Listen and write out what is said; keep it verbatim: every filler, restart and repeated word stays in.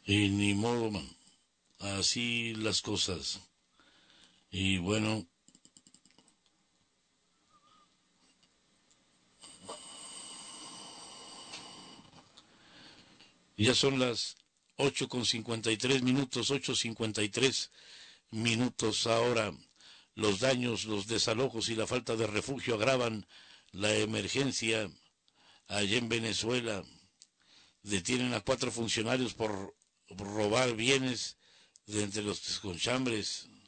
Y ni modo, man. Así las cosas. Y bueno, ya son las ocho con cincuenta y tres minutos, ocho cincuenta y tres minutos ahora. Los daños, los desalojos y la falta de refugio agravan la emergencia allá en Venezuela. Detienen a cuatro funcionarios por robar bienes de entre los conchambres.